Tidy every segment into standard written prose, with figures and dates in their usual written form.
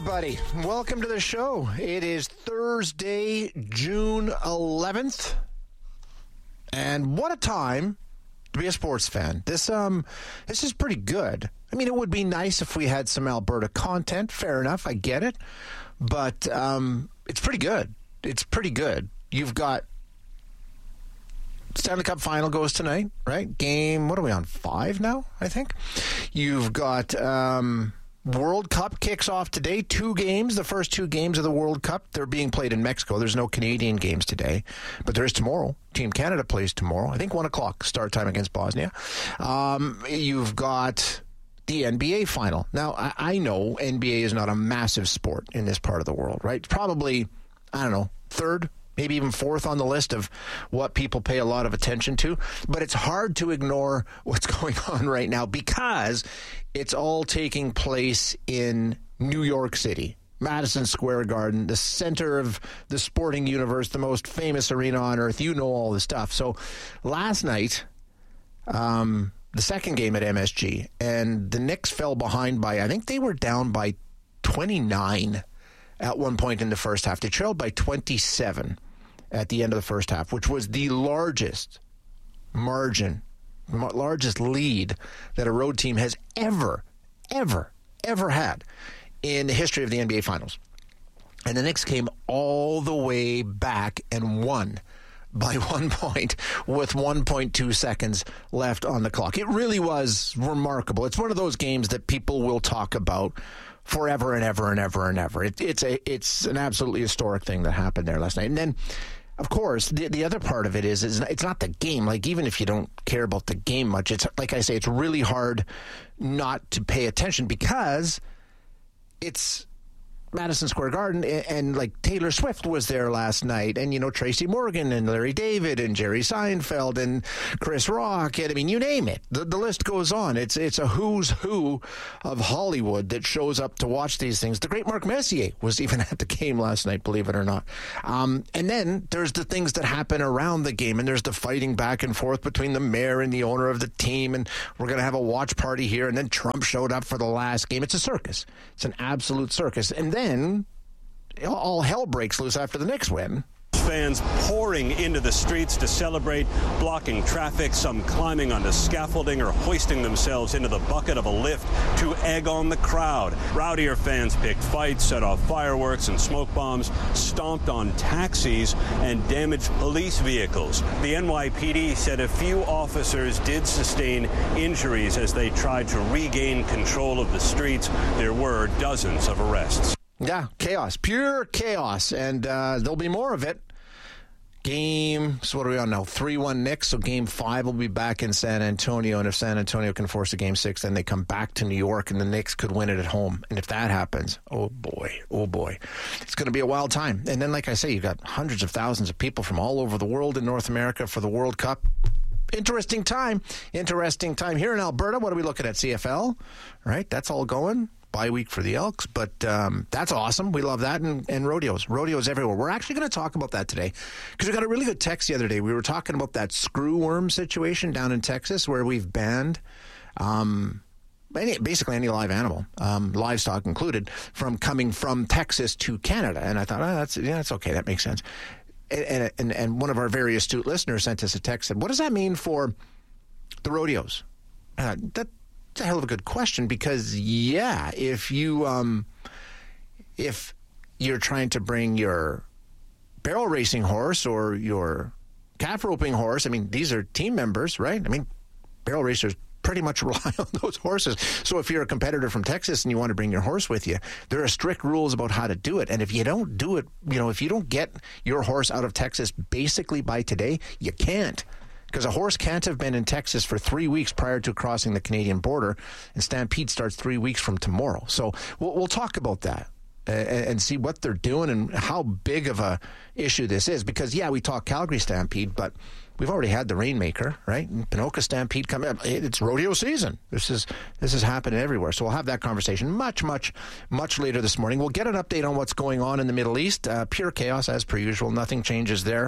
everybody. Welcome to the show. It is Thursday, June 11th. And what a time to be a sports fan. This is pretty good. I mean, it would be nice if we had some Alberta content. Fair enough, I get it. But it's pretty good. It's pretty good. You've got Stanley Cup final goes tonight, right? Game, what are we on, 5 now, I think? You've got World Cup kicks off today. 2 games, the first 2 games of the World Cup. They're being played in Mexico. There's no Canadian games today, but there is tomorrow. Team Canada plays tomorrow. I think 1 o'clock start time against Bosnia. You've got the NBA final. Now, I know NBA is not a massive sport in this part of the world, right? It's probably, I don't know, 3rd, maybe even 4th on the list of what people pay a lot of attention to. But it's hard to ignore what's going on right now because it's all taking place in New York City. Madison Square Garden, the center of the sporting universe, the most famous arena on earth. You know all the stuff. So last night, the second game at MSG, and the Knicks fell behind by, I think they were down by 29 at one point in the first half. They trailed by 27 at the end of the first half, which was the largest margin, largest lead that a road team has ever had in the history of the NBA Finals. And the Knicks came all the way back and won by 1 point with 1.2 seconds left on the clock. It really was remarkable. It's one of those games that people will talk about forever and ever and ever and ever. It's an absolutely historic thing that happened there last night. And then, of course, the other part of it is it's not the game. Like, even if you don't care about the game much, it's like I say, it's really hard not to pay attention because it's Madison Square Garden, and like Taylor Swift was there last night, and Tracy Morgan and Larry David and Jerry Seinfeld and Chris Rock, and I mean, you name it. The list goes on. It's a who's who of Hollywood that shows up to watch these things. The great Mark Messier was even at the game last night, believe it or not. And then there's the things that happen around the game, and there's the fighting back and forth between the mayor and the owner of the team, and we're going to have a watch party here, and then Trump showed up for the last game. It's a circus. It's an absolute circus. And then all hell breaks loose after the Knicks win. Fans pouring into the streets to celebrate, blocking traffic, some climbing onto scaffolding or hoisting themselves into the bucket of a lift to egg on the crowd. Rowdier fans picked fights, set off fireworks and smoke bombs, stomped on taxis, and damaged police vehicles. The NYPD said a few officers did sustain injuries as they tried to regain control of the streets. There were dozens of arrests. Yeah, chaos, pure chaos, and there'll be more of it. So what are we on now? 3-1 Knicks, so Game 5 will be back in San Antonio, and if San Antonio can force a Game 6, then they come back to New York, and the Knicks could win it at home. And if that happens, oh boy, it's going to be a wild time. And then, like I say, you've got hundreds of thousands of people from all over the world in North America for the World Cup. Interesting time here in Alberta. What are we looking at? CFL, right? That's all going. Bye week for the Elks, but that's awesome. We love that, and rodeos everywhere. We're actually going to talk about that today because we got a really good text the other day. We were talking about that screw worm situation down in Texas where we've banned basically any live animal, livestock included, from coming from Texas to Canada. And I thought, that's okay. That makes sense. And one of our very astute listeners sent us a text and said, what does that mean for the rodeos? That's a hell of a good question because, yeah, if you're trying to bring your barrel racing horse or your calf roping horse, I mean, these are team members, right? I mean, barrel racers pretty much rely on those horses. So if you're a competitor from Texas and you want to bring your horse with you, there are strict rules about how to do it. And if you don't do it, if you don't get your horse out of Texas basically by today, you can't. Because a horse can't have been in Texas for 3 weeks prior to crossing the Canadian border, and Stampede starts 3 weeks from tomorrow. So we'll talk about that and see what they're doing and how big of a issue this is. Because, yeah, we talk Calgary Stampede, but we've already had the Rainmaker, right? And Ponoka Stampede coming up. It's rodeo season. This is happening everywhere. So we'll have that conversation much later this morning. We'll get an update on what's going on in the Middle East. Pure chaos as per usual. Nothing changes there.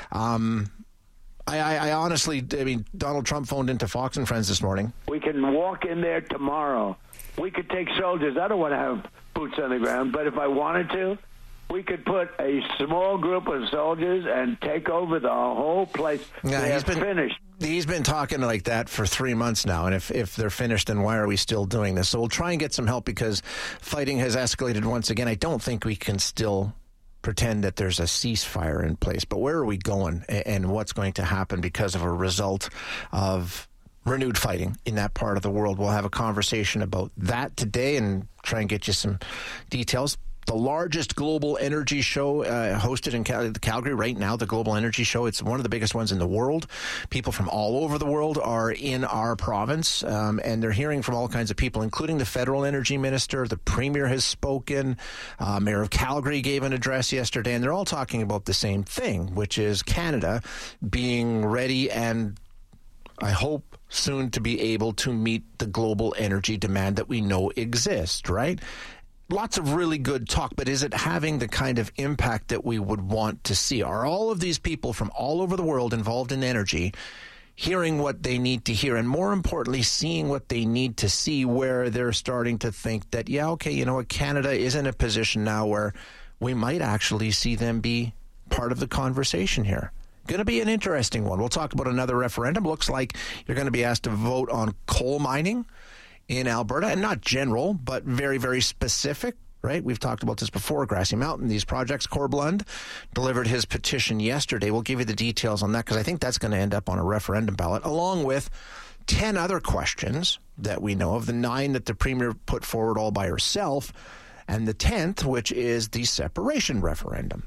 I honestly, Donald Trump phoned into Fox and Friends this morning. We can walk in there tomorrow we could take soldiers. I don't want to have boots on the ground, but if I wanted to, we could put a small group of soldiers and take over the whole place. Yeah, finished. He's been talking like that for 3 months now, and if they're finished, then why are we still doing this? So we'll try and get some help because fighting has escalated once again. I don't think we can still pretend that there's a ceasefire in place, but where are we going and what's going to happen because of a result of renewed fighting in that part of the world? We'll have a conversation about that today and try and get you some details. The largest global energy show hosted in Calgary right now, the Global Energy Show. It's one of the biggest ones in the world. People from all over the world are in our province, and they're hearing from all kinds of people, including the federal energy minister. The premier has spoken. Mayor of Calgary gave an address yesterday, and they're all talking about the same thing, which is Canada being ready and, I hope, soon to be able to meet the global energy demand that we know exists, right? Lots of really good talk, but is it having the kind of impact that we would want to see? Are all of these people from all over the world involved in energy hearing what they need to hear, and more importantly, seeing what they need to see, where they're starting to think that, yeah, okay, you know what, Canada is in a position now where we might actually see them be part of the conversation here? Going to be an interesting one. We'll talk about another referendum. Looks like you're going to be asked to vote on coal mining in Alberta, and not general, but very, very specific, right? We've talked about this before. Grassy Mountain, these projects. Corblund delivered his petition yesterday. We'll give you the details on that because I think that's going to end up on a referendum ballot, along with 10 other questions that we know of, the 9 that the premier put forward all by herself, and the 10th, which is the separation referendum.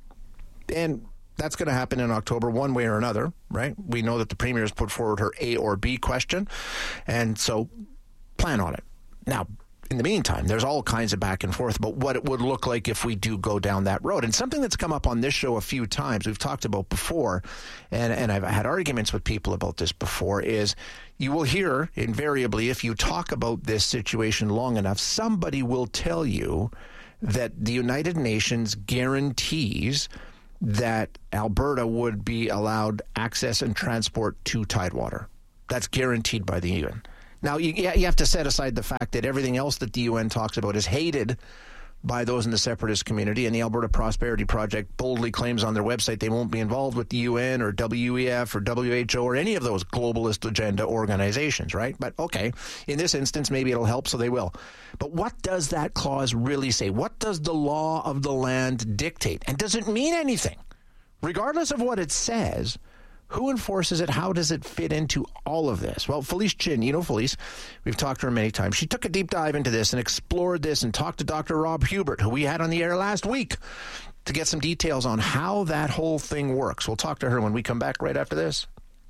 And that's going to happen in October one way or another, right? We know that the premier has put forward her A or B question, and so plan on it. Now, in the meantime, there's all kinds of back and forth about what it would look like if we do go down that road. And something that's come up on this show a few times, we've talked about before, and I've had arguments with people about this before, is you will hear invariably, if you talk about this situation long enough, somebody will tell you that the United Nations guarantees that Alberta would be allowed access and transport to Tidewater. That's guaranteed by the UN. Now, you have to set aside the fact that everything else that the UN talks about is hated by those in the separatist community, and the Alberta Prosperity Project boldly claims on their website they won't be involved with the UN or WEF or WHO or any of those globalist agenda organizations, right? But, okay, in this instance, maybe it'll help, so they will. But what does that clause really say? What does the law of the land dictate? And does it mean anything? Regardless of what it says, who enforces it? How does it fit into all of this? Well, Felice Chin, you know Felice, we've talked to her many times. She took a deep dive into this and explored this and talked to Dr. Rob Hubert, who we had on the air last week, to get some details on how that whole thing works. We'll talk to her when we come back right after this.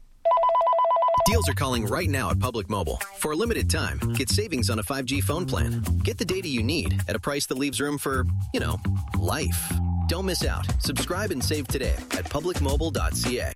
Deals are calling right now at Public Mobile. For a limited time, get savings on a 5G phone plan. Get the data you need at a price that leaves room for, life. Don't miss out. Subscribe and save today at publicmobile.ca.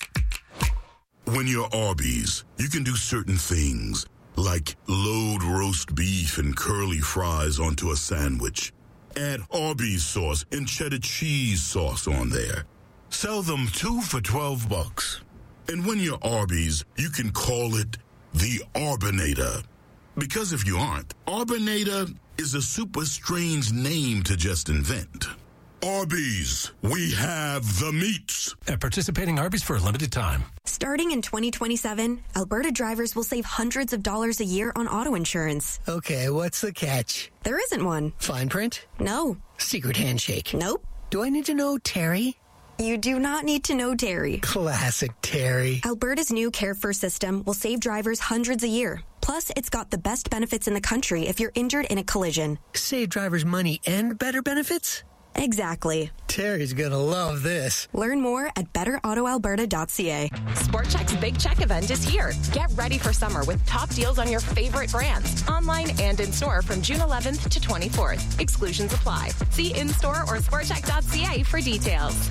When you're Arby's, you can do certain things, like load roast beef and curly fries onto a sandwich. Add Arby's sauce and cheddar cheese sauce on there. Sell them 2 for $12. And when you're Arby's, you can call it the Arbinator. Because if you aren't, Arbinator is a super strange name to just invent. Arby's, we have the meats. At participating Arby's for a limited time. Starting in 2027, Alberta drivers will save hundreds of dollars a year on auto insurance. Okay, what's the catch? There isn't one. Fine print? No. Secret handshake? Nope. Do I need to know Terry? You do not need to know Terry. Classic Terry. Alberta's new Care First system will save drivers hundreds a year. Plus, it's got the best benefits in the country if you're injured in a collision. Save drivers money and better benefits? Exactly. Terry's gonna love this. Learn more at betterautoalberta.ca. Sport Chek's Big Check event is here. Get ready for summer with top deals on your favorite brands, online and in-store from June 11th to 24th. Exclusions apply. See in-store or sportchek.ca for details.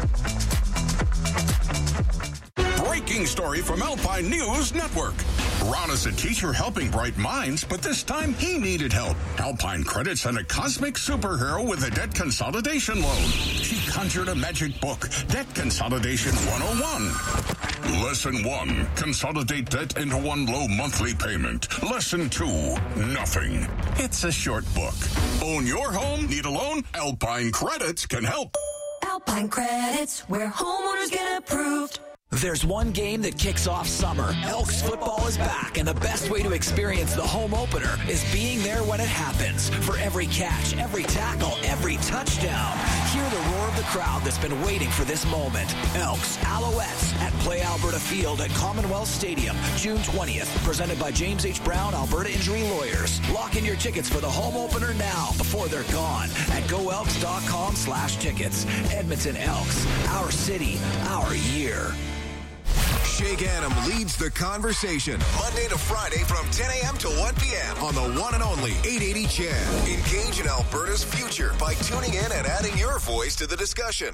Breaking story from Alpine News Network. Ron is a teacher helping bright minds, but this time he needed help. Alpine credits sent a cosmic superhero with a debt consolidation loan. She conjured a magic book, Debt Consolidation 101. Lesson 1, consolidate debt into one low monthly payment. Lesson 2, nothing. It's a short book. Own your home? Need a loan? Alpine Credits can help. Alpine Credits, where homeowners get approved. There's one game that kicks off summer. Elks football is back, and the best way to experience the home opener is being there when it happens. For every catch, every tackle, every touchdown, hear the roar of the crowd that's been waiting for this moment. Elks Alouettes at Play Alberta Field at Commonwealth Stadium, June 20th. Presented by James H. Brown, Alberta Injury Lawyers. Lock in your tickets for the home opener now before they're gone at goelks.com/tickets. Edmonton Elks, our city, our year. Shay Ganam leads the conversation Monday to Friday from 10 a.m. to 1 p.m. on the one and only 880 CHED. Engage in Alberta's future by tuning in and adding your voice to the discussion.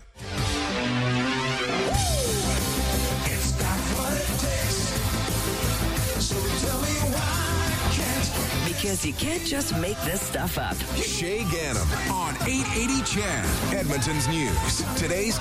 It's got what it takes. So tell me why I can't. Because you can't just make this stuff up. Shay Ganam on 880 CHED, Edmonton's News. Today's